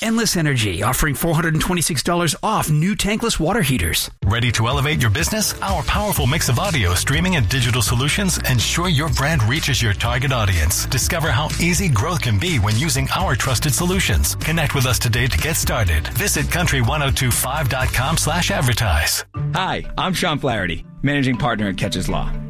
Endless Energy, offering $426 off new tankless water heaters. Ready to elevate your business? Our powerful mix of audio, streaming, and digital solutions ensure your brand reaches your target audience. Discover how easy growth can be when using our trusted solutions. Connect with us today to get started. Visit country1025.com/advertise. Hi, I'm Sean Flaherty, managing partner at Catches Law.